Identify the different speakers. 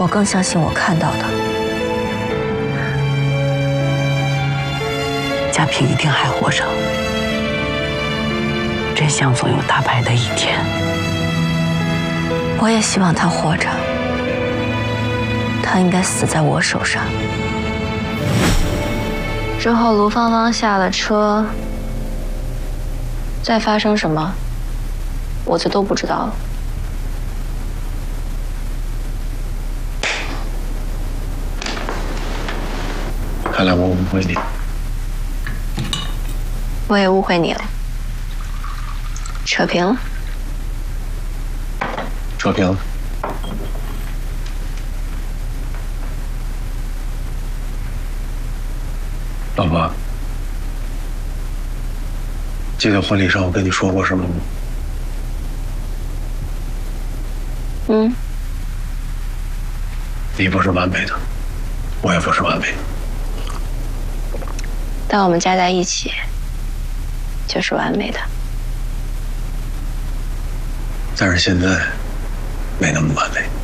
Speaker 1: 我更相信我看到的。
Speaker 2: 家平一定还活着，真相总有大白的一天。
Speaker 1: 我也希望他活着，他应该死在我手上。之后，卢芳芳下了车，再发生什么，我就都不知道了。
Speaker 3: 看来我误会你，
Speaker 1: 我也误会你了。扯平了。
Speaker 3: 扯平了。老婆，记得婚礼上我跟你说过什么吗？
Speaker 1: 嗯。
Speaker 3: 你不是完美的，我也不是完美的。
Speaker 1: 但我们加在一起，就是完美的。
Speaker 3: 但是现在没那么完美。